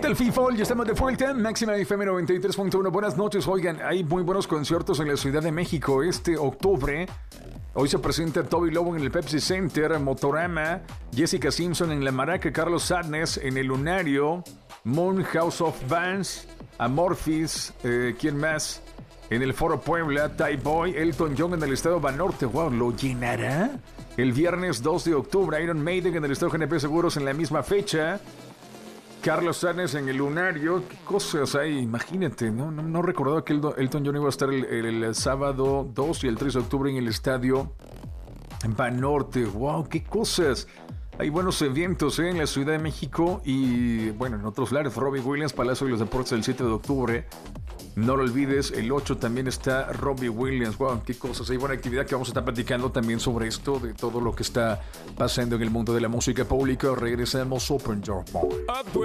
tal, FIFOL? Ya estamos de vuelta. Máxima FM 93.1. Buenas noches. Oigan, hay muy buenos conciertos en la Ciudad de México este octubre. Hoy se presenta Toby Lobo en el Pepsi Center, Motorama, Jessica Simpson en La Maraca, Carlos Sadness en el Lunario, Moon House of Bands, Amorphis, ¿quién más? En el Foro Puebla, Ty Boy, Elton John en el Estado Banorte. Wow, ¿lo llenará? El viernes 2 de octubre, Iron Maiden en el Estado GNP Seguros en la misma fecha. Carlos Sadness en el Lunario. ¿Qué cosas hay? Imagínate, no recordaba que Elton John iba a estar el sábado 2 y el 3 de octubre en el Estadio Banorte. ¡Wow! ¡Qué cosas! Hay buenos eventos en la Ciudad de México y, bueno, en otros lares. Robbie Williams, Palacio de los Deportes, el 7 de octubre. No lo olvides, el 8 también está Robbie Williams. ¡Wow! ¡Qué cosas! Hay buena actividad que vamos a estar platicando también sobre esto, de todo lo que está pasando en el mundo de la música pública. Regresamos, Open Your Mind.